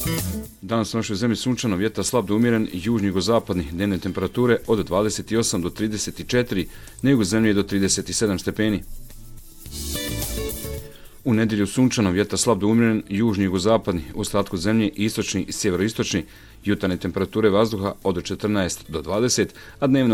Danas u našoj zemlji sunčano, vjetar slab do umjeren, južni jugozapadni, dnevne temperature od 28 do 34, na jugu zemlje do 37 stepeni. U nedjelju sunčano, vjetar slab do umjeren, južni jugozapadni, u ostatku zemlje istočni i sjeveroistočni, jutarnje temperature vazduha od 14 do 20, a dnevno